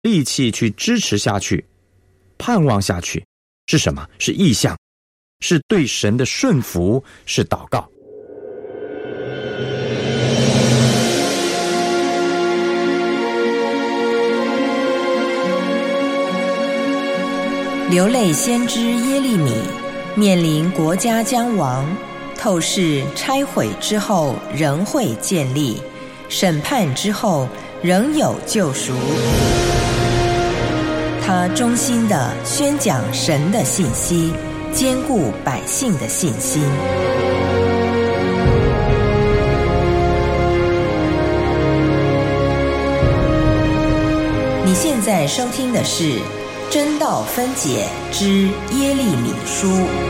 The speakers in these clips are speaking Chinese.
力气去支持下去，盼望下去，是什么？是意向，是对神的顺服，是祷告。 流泪先知耶利米面临国家将亡，透视拆毁之后仍会建立，审判之后仍有救赎。他衷心地宣讲神的信息，坚固百姓的信心。你现在收听的是真道分解之耶利米书。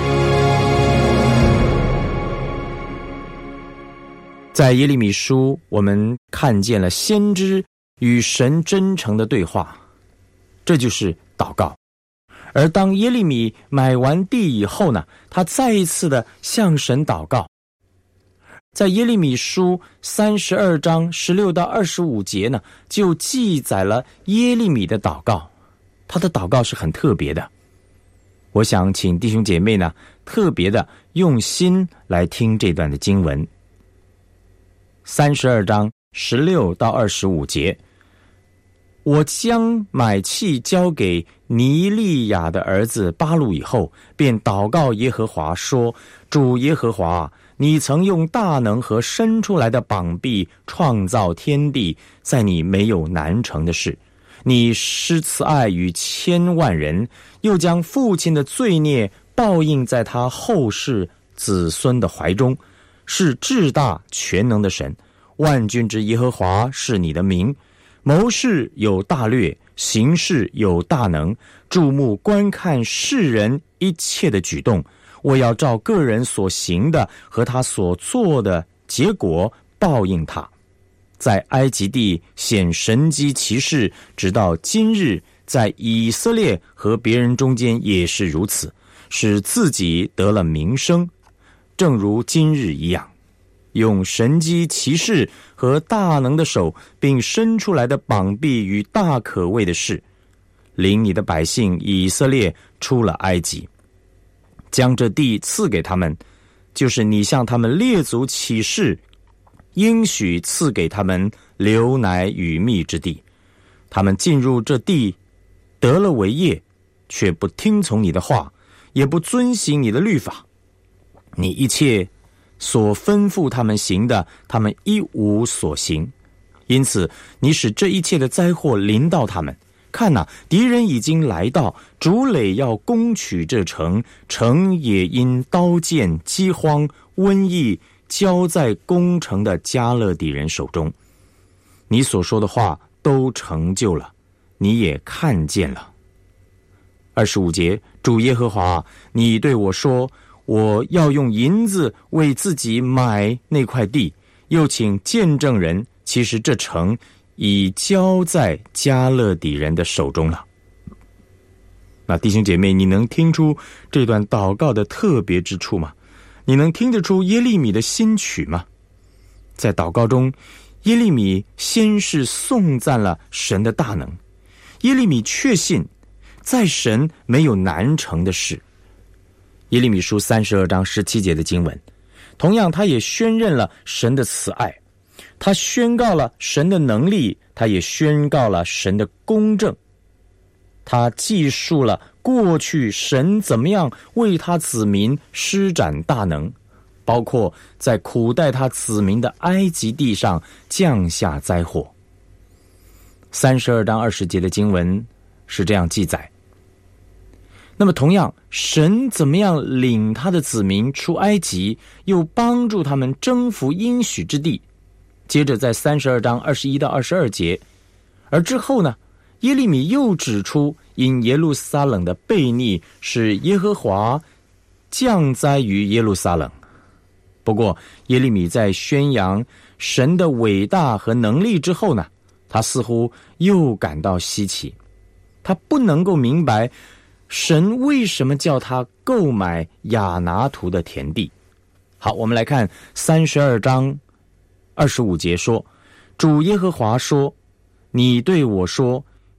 在耶利米书，我们看见了先知与神真诚的对话，这就是祷告。而当耶利米买完地以后呢，他再一次的向神祷告。在耶利米书32章16到25节呢，就记载了耶利米的祷告。他的祷告是很特别的，我想请弟兄姐妹呢，特别的用心来听这段的经文。32章16到25节，我将买契交给尼利亚的儿子巴录以后，便祷告耶和华说：主耶和华，你曾用大能和伸出来的膀臂创造天地，在你没有难成的事。你施慈爱于千万人，又将父亲的罪孽报应在他后世子孙的怀中，是至大全能的神。万军之耶和华是你的名，谋事有大略，行事有大能，注目观看世人一切的举动。我要照个人所行的和他所做的结果报应他。在埃及地显神迹奇事，直到今日，在以色列和别人中间也是如此，使自己得了名声，正如今日一样。用神迹奇事和大能的手，并伸出来的膀臂与大可畏的事，领你的百姓以色列出了埃及，将这地赐给他们，就是你向他们列祖起誓，应许赐给他们流奶与蜜之地。他们进入这地，得了为业，却不听从你的话，也不遵行你的律法。你一切所吩咐他们行的，他们一无所行。因此你使这一切的灾祸临到他们。看哪，敌人已经来到，主垒要攻取这城，城也因刀剑、饥荒、瘟疫交在攻城的迦勒底人手中。你所说的话都成就了，你也看见了。25节，主耶和华，你对我说，我要用银子为自己买那块地，又请见证人，其实这城已交在迦勒底人的手中了。那弟兄姐妹，你能听出这段祷告的特别之处吗？你能听得出耶利米的心曲吗？在祷告中，耶利米先是颂赞了神的大能。耶利米确信在神没有难成的事。耶利米书32章17节的经文，同样他也宣认了神的慈爱，他宣告了神的能力，他也宣告了神的公正。他记述了过去神怎么样为他子民施展大能，包括在苦待他子民的埃及地上降下灾祸。32章20节的经文是这样记载。那么同样，神怎么样领他的子民出埃及，又帮助他们征服应许之地。接着在32章21到22节，而之后呢，耶利米又指出因耶路撒冷的悖逆，使耶和华降灾于耶路撒冷。不过耶利米在宣扬神的伟大和能力之后呢，他似乎又感到稀奇，他不能够明白神为什么叫他购买亚拿图的田地。好，我们来看32章25节说，主耶和华说，你对我说，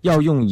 要用